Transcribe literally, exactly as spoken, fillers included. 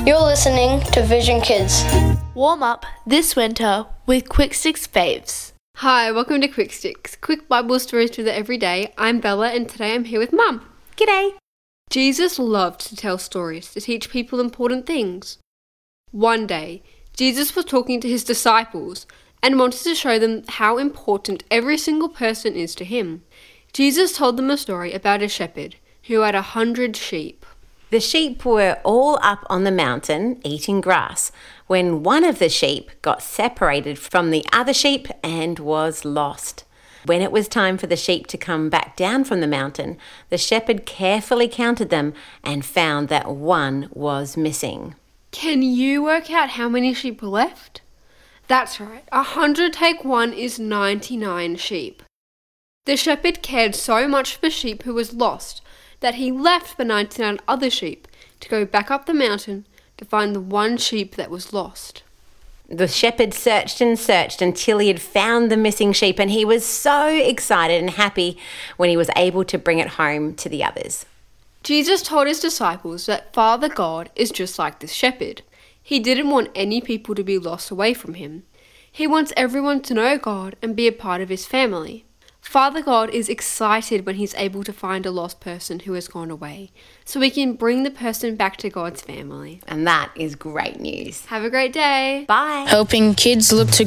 You're listening to Vision Kids. Warm up this winter with Quick Sticks Faves. Hi, welcome to Quick Sticks, quick Bible stories for the everyday. I'm Bella and today I'm here with Mum. G'day. Jesus loved to tell stories to teach people important things. One day, Jesus was talking to his disciples and wanted to show them how important every single person is to him. Jesus told them a story about a shepherd who had a hundred sheep. The sheep were all up on the mountain eating grass when one of the sheep got separated from the other sheep and was lost. When it was time for the sheep to come back down from the mountain, the shepherd carefully counted them and found that one was missing. Can you work out how many sheep were left? That's right, a hundred take one is ninety-nine sheep. The shepherd cared so much for the sheep who was lost that he left the ninety-nine other sheep to go back up the mountain to find the one sheep that was lost. The shepherd searched and searched until he had found the missing sheep, and he was so excited and happy when he was able to bring it home to the others. Jesus told his disciples that Father God is just like this shepherd. He didn't want any people to be lost away from him. He wants everyone to know God and be a part of his family. Father God is excited when he's able to find a lost person who has gone away, so we can bring the person back to God's family. And that is great news. Have a great day. Bye. Helping kids look to